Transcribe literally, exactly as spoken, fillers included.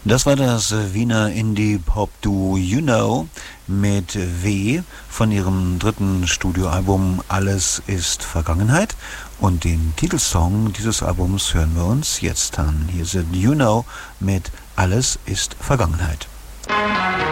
Das war das Wiener Indie-Pop-Duo You Know mit W von ihrem dritten Studioalbum Alles ist Vergangenheit. Und den Titelsong dieses Albums hören wir uns jetzt an. Hier sind You Know mit Alles ist Vergangenheit.